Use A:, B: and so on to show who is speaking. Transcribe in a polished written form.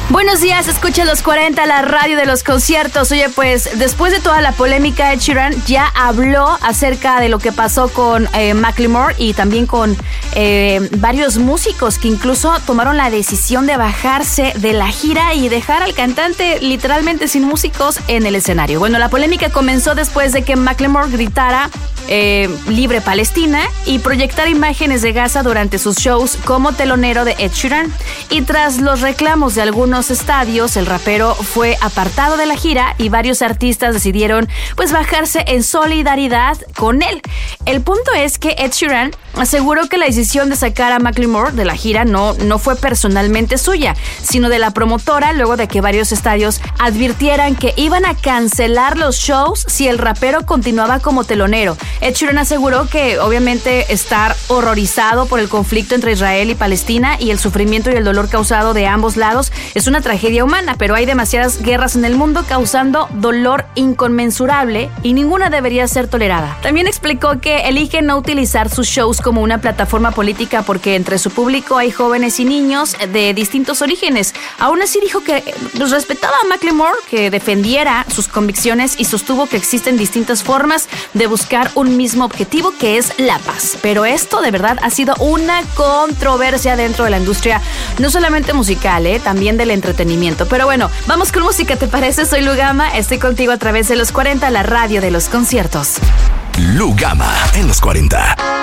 A: Buenos días, escucha los 40, la radio de los conciertos. Oye, pues después de toda la polémica, Ed Sheeran ya habló acerca de lo que pasó con Macklemore y también con varios músicos que incluso tomaron la decisión de bajarse de la gira y dejar al cantante literalmente sin músicos en el escenario. Bueno, la polémica comenzó después de que Macklemore gritara Libre Palestina y proyectara imágenes de Gaza durante sus shows como telonero de Ed Sheeran. Y tras los reclamos de algunos estadios, el rapero fue apartado de la gira y varios artistas decidieron pues bajarse en solidaridad con él. El punto es que Ed Sheeran aseguró que la decisión de sacar a Macklemore de la gira no fue personalmente suya, sino de la promotora, luego de que varios estadios advirtieran que iban a cancelar los shows si el rapero continuaba como telonero. Ed Sheeran aseguró que obviamente estar horrorizado por el conflicto entre Israel y Palestina y el sufrimiento y el dolor causado de ambos lados es una tragedia humana, pero hay demasiadas guerras en el mundo causando dolor inconmensurable y ninguna debería ser tolerada. También explicó que elige no utilizar sus shows como una plataforma política porque entre su público hay jóvenes y niños de distintos orígenes. Aún así dijo que respetaba a Macklemore, que defendiera sus convicciones y sostuvo que existen distintas formas de buscar un mismo objetivo, que es la paz. Pero esto de verdad ha sido una controversia dentro de la industria, no solamente musical, también del entretenimiento. Pero bueno, vamos con música, ¿te parece? Soy Lu Gama, estoy contigo a través de los 40, la radio de los conciertos.
B: Lu Gama en los 40.